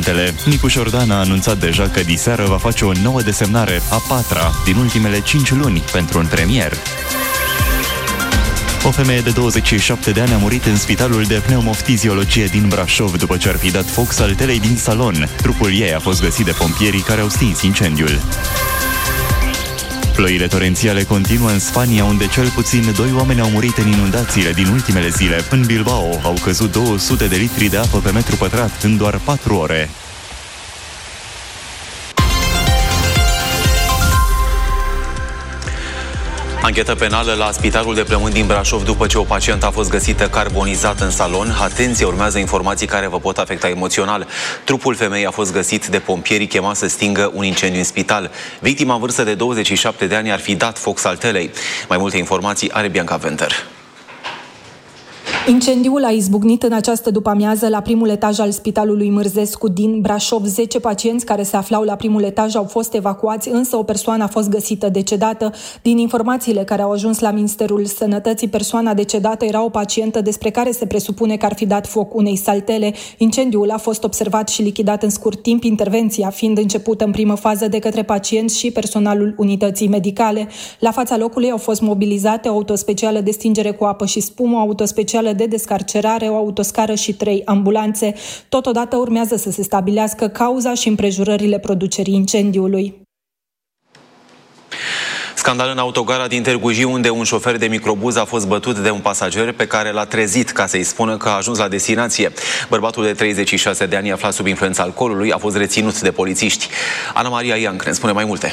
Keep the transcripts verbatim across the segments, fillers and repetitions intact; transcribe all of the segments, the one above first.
președintele. Nicu Șordan a anunțat deja că diseară va face o nouă desemnare, a patra, din ultimele cinci luni, pentru un premier. O femeie de douăzeci și șapte de ani a murit în spitalul de pneumoftiziologie din Brașov după ce ar fi dat foc saltelei din salon. Trupul ei a fost găsit de pompierii care au stins incendiul. Ploile torențiale continuă în Spania, unde cel puțin doi oameni au murit în inundațiile din ultimele zile. În Bilbao au căzut două sute de litri de apă pe metru pătrat în doar patru ore. Anchetă penală la Spitalul de Plămâni din Brașov după ce o pacientă a fost găsită carbonizată în salon. Atenție, urmează informații care vă pot afecta emoțional. Trupul femeii a fost găsit de pompieri chemați să stingă un incendiu în spital. Victima în vârstă de douăzeci și șapte de ani ar fi dat foc saltelei. Mai multe informații are Bianca Venter. Incendiul a izbucnit în această după-amiază la primul etaj al Spitalului Mârzescu din Brașov. zece pacienți care se aflau la primul etaj au fost evacuați, însă o persoană a fost găsită decedată. Din informațiile care au ajuns la Ministerul Sănătății, persoana decedată era o pacientă despre care se presupune că ar fi dat foc unei saltele. Incendiul a fost observat și lichidat în scurt timp, intervenția fiind începută în primă fază de către pacienți și personalul unității medicale. La fața locului au fost mobilizate o autospecială de stingere cu apă și spumă, o autospecială de descarcerare, o autoscară și trei ambulanțe. Totodată urmează să se stabilească cauza și împrejurările producerii incendiului. Scandal în autogara din Târgu Jiu, unde un șofer de microbuz a fost bătut de un pasager pe care l-a trezit ca să-i spună că a ajuns la destinație. Bărbatul de treizeci și șase de ani, aflat sub influența alcoolului, a fost reținut de polițiști. Ana Maria Ianc ne spune mai multe.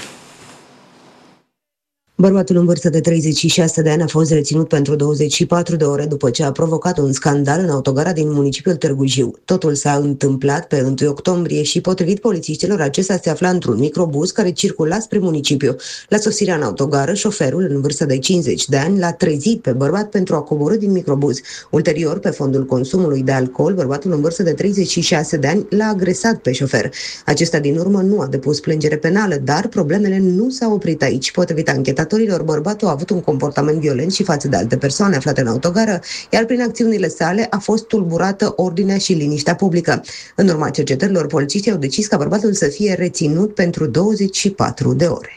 Bărbatul în vârstă de treizeci și șase de ani a fost reținut pentru douăzeci și patru de ore după ce a provocat un scandal în autogara din municipiul Târgu Jiu. Totul s-a întâmplat pe întâi octombrie și, potrivit polițiștilor, acesta se afla într-un microbuz care circula spre municipiu. La sosirea în autogară, șoferul, în vârstă de cincizeci de ani, l-a trezit pe bărbat pentru a coborî din microbuz. Ulterior, pe fondul consumului de alcool, bărbatul în vârstă de treizeci și șase de ani l-a agresat pe șofer. Acesta din urmă nu a depus plângere penală, dar problemele nu s-au oprit aici. Potrivit anchetatorilor, bărbatul a avut un comportament violent și față de alte persoane aflate în autogară, iar prin acțiunile sale a fost tulburată ordinea și liniștea publică. În urma cercetărilor, polițiștii au decis ca bărbatul să fie reținut pentru douăzeci și patru de ore.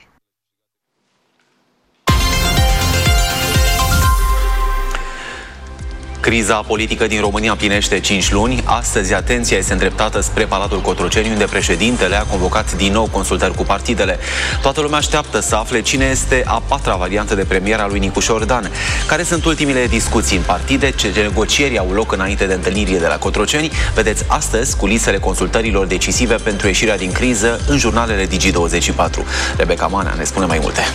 Criza politică din România împlinește cinci luni. Astăzi, atenția este îndreptată spre Palatul Cotroceni, unde președintele a convocat din nou consultări cu partidele. Toată lumea așteaptă să afle cine este a patra variantă de premier a lui Nicu Șordan. Care sunt ultimele discuții în partide, ce negocieri au loc înainte de întâlnirile de la Cotroceni? Vedeți astăzi culisele consultărilor decisive pentru ieșirea din criză în jurnalele Digi douăzeci și patru. Rebecca Manea ne spune mai multe.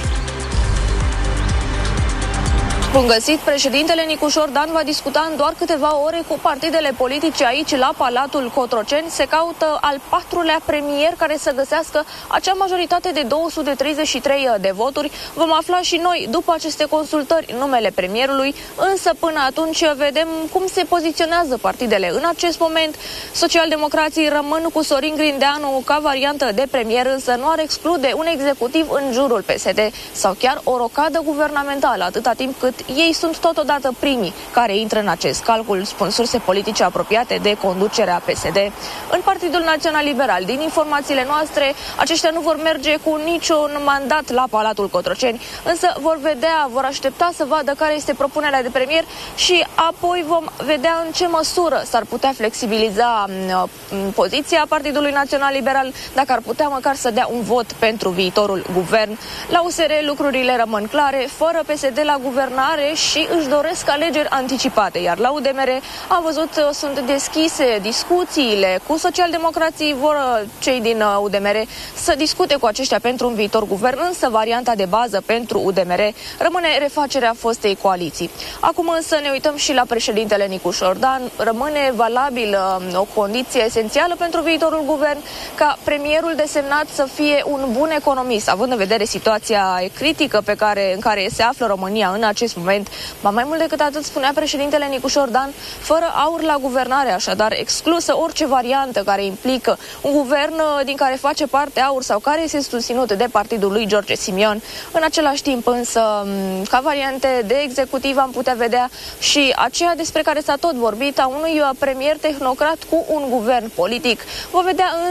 Bun găsit, președintele Nicu Șordan va discuta în doar câteva ore cu partidele politice aici la Palatul Cotroceni. Se caută al patrulea premier care să găsească acea majoritate de două sute treizeci și trei de voturi. Vom afla și noi după aceste consultări numele premierului, însă până atunci vedem cum se poziționează partidele. În acest moment, socialdemocrații rămân cu Sorin Grindeanu ca variantă de premier, însă nu ar exclude un executiv în jurul P S D sau chiar o rocadă guvernamentală, atâta timp cât ei sunt totodată primii care intră în acest calcul, spun surse politice apropiate de conducerea P S D. În Partidul Național Liberal, din informațiile noastre, aceștia nu vor merge cu niciun mandat la Palatul Cotroceni, însă vor vedea, vor aștepta să vadă care este propunerea de premier și apoi vom vedea în ce măsură s-ar putea flexibiliza uh, poziția Partidului Național Liberal, dacă ar putea măcar să dea un vot pentru viitorul guvern. La U S R lucrurile rămân clare, fără P S D la guvernare și își doresc alegeri anticipate, iar la U D M R am văzut sunt deschise discuțiile cu socialdemocrații, vor cei din U D M R să discute cu aceștia pentru un viitor guvern, însă varianta de bază pentru U D M R rămâne refacerea fostei coaliții. Acum însă ne uităm și la președintele Nicu Șordan. Rămâne valabil o condiție esențială pentru viitorul guvern ca premierul desemnat să fie un bun economist, având în vedere situația critică pe care, în care se află România în acest moment. Ba mai mult decât atât, spunea președintele Nicu Șordan, fără aur la guvernare, așadar exclusă orice variantă care implică un guvern din care face parte aur sau care este susținut de partidul lui George Simion. În același timp însă, ca variante de executiv am putea vedea și aceea despre care s-a tot vorbit, a unui premier tehnocrat cu un guvern politic. Vom vedea